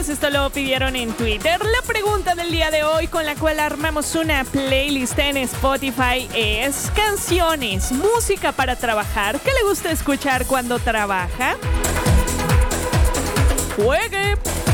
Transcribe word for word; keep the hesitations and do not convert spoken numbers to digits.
esto lo pidieron en Twitter. La pregunta del día de hoy con la cual armamos una playlist en Spotify es canciones, música para trabajar. ¿Qué le gusta escuchar cuando trabaja? ¡Juegue!